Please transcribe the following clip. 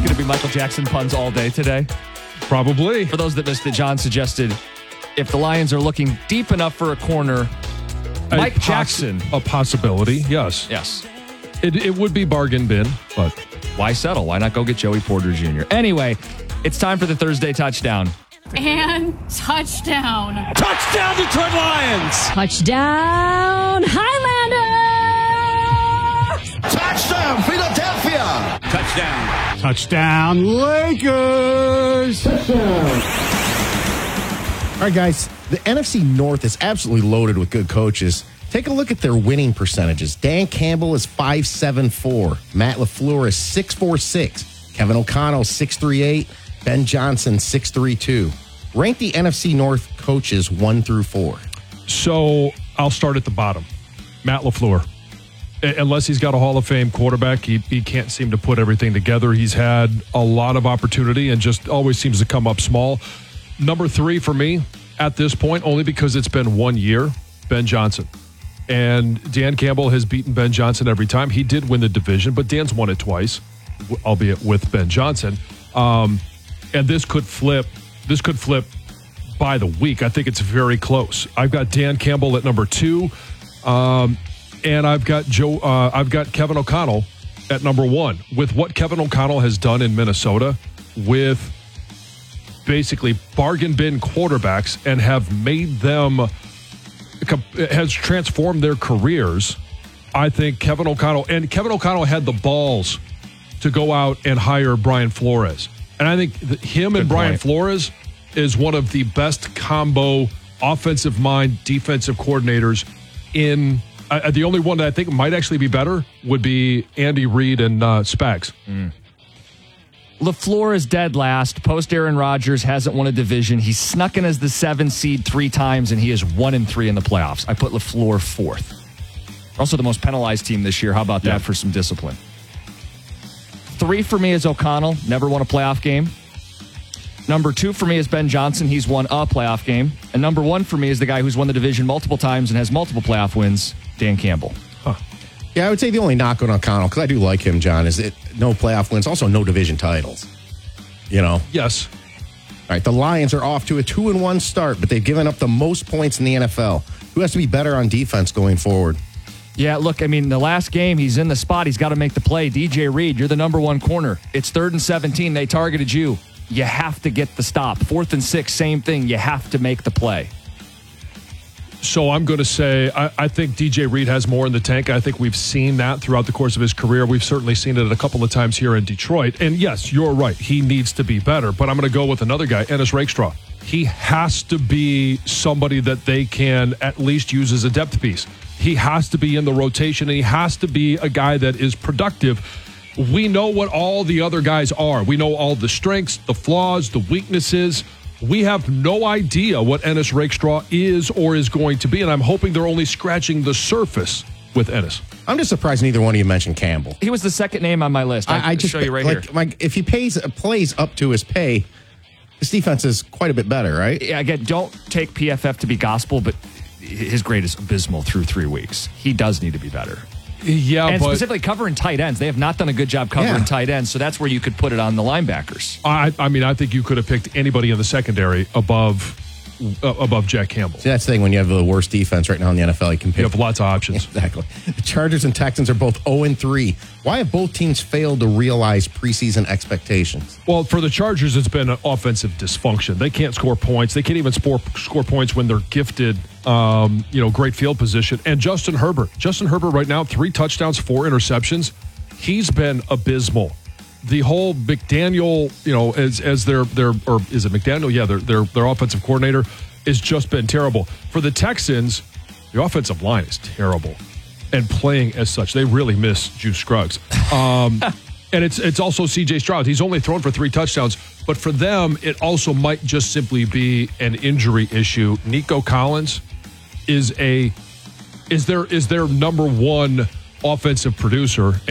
going to be Michael Jackson puns all day today. Probably. For those that missed it, John suggested if the Lions are looking deep enough for a corner, Mike Jackson. A possibility, yes. Yes. It would be bargain bin, but why settle? Why not go get Joey Porter Jr.? Anyway, it's time for the Thursday touchdown. And touchdown. Touchdown, Detroit Lions. Touchdown, Highlanders. Touchdown, Philadelphia. Touchdown. Touchdown, Lakers. Touchdown. All right, guys, the NFC North is absolutely loaded with good coaches. Take a look at their winning percentages. Dan Campbell is 5.74. Matt LaFleur is 6.46. Kevin O'Connell 6.38. Ben Johnson 6.32. Rank the NFC North coaches 1 through 4. So I'll start at the bottom. Matt LaFleur. Unless he's got a Hall of Fame quarterback, he can't seem to put everything together. He's had a lot of opportunity and just always seems to come up small. Number 3 for me at this point, only because it's been 1 year, Ben Johnson. And Dan Campbell has beaten Ben Johnson every time. He did win the division, but Dan's won it twice, albeit with Ben Johnson. And this could flip. This could flip by the week. I think it's very close. I've got Dan Campbell at number 2, and I've got Kevin O'Connell at number 1. With what Kevin O'Connell has done in Minnesota, with basically bargain bin quarterbacks, and have made them. Has transformed their careers. I think Kevin O'Connell had the balls to go out and hire Brian Flores. And I think him and Brian Flores is one of the best combo offensive mind, defensive coordinators in the only one that I think might actually be better would be Andy Reid and Spags. LaFleur is dead last. Post Aaron Rodgers hasn't won a division. He's snuck in as the 7 seed 3 times, and he is 1-3 in the playoffs. I put LaFleur 4th. Also the most penalized team this year. How about that for some discipline? 3 for me is O'Connell. Never won a playoff game. Number 2 for me is Ben Johnson. He's won a playoff game. And number 1 for me is the guy who's won the division multiple times and has multiple playoff wins, Dan Campbell. Yeah, I would say the only knock on O'Connell, because I do like him, John, is no playoff wins, also no division titles. You know? Yes. All right, the Lions are off to a 2-1 start, but they've given up the most points in the NFL. Who has to be better on defense going forward? Yeah, look, I mean, the last game, he's in the spot. He's got to make the play. DJ Reed, you're the number 1 corner. It's 3rd and 17. They targeted you. You have to get the stop. 4th and 6, same thing. You have to make the play. So I'm going to say I think DJ Reed has more in the tank. I think we've seen that throughout the course of his career. We've certainly seen it a couple of times here in Detroit. And yes, you're right. He needs to be better. But I'm going to go with another guy, Ennis Rakestraw. He has to be somebody that they can at least use as a depth piece. He has to be in the rotation, and he has to be a guy that is productive. We know what all the other guys are. We know all the strengths, the flaws, the weaknesses. We have no idea what Ennis Rakestraw is or is going to be, and I'm hoping they're only scratching the surface with Ennis. I'm just surprised neither one of you mentioned Campbell. He was the second name on my list. I just show you right here. If he plays up to his pay, his defense is quite a bit better, right? Yeah, again, don't take PFF to be gospel, but his grade is abysmal through 3 weeks. He does need to be better. Yeah, and but specifically covering tight ends. They have not done a good job covering tight ends, so that's where you could put it on the linebackers. I mean, I think you could have picked anybody in the secondary above Jack Campbell. See, that's the thing. When you have the worst defense right now in the NFL, you can pick. You have lots of options. Exactly. The Chargers and Texans are both 0-3. Why have both teams failed to realize preseason expectations? Well, for the Chargers, it's been an offensive dysfunction. They can't score points. They can't even score points when they're gifted, great field position. And Justin Herbert right now, 3 touchdowns, 4 interceptions. He's been abysmal. The whole McDaniel, as their or is it McDaniel? Yeah, their offensive coordinator has just been terrible. For the Texans, the offensive line is terrible, and playing as such, they really miss Juice Scruggs. And it's also C.J. Stroud. He's only thrown for 3 touchdowns, but for them, it also might just simply be an injury issue. Nico Collins is their number 1 offensive producer.